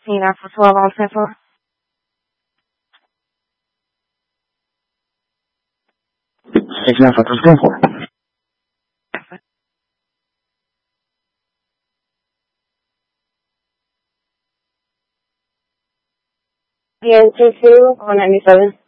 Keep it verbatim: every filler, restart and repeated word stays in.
Sina för sovelse för. Ik ben van het voor. Bien, sí, sí, con Elizabeth.